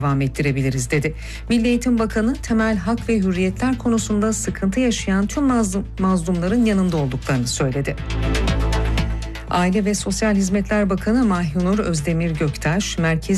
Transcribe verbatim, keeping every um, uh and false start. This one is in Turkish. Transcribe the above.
devam ettirebiliriz dedi. Milli Eğitim Bakanı temel hak ve hürriyetler konusunda sıkıntı yaşayan tüm mazlum, mazlumların yanında olduklarını söyledi. Aile ve Sosyal Hizmetler Bakanı Mahinur Özdemir Göktaş, merkezi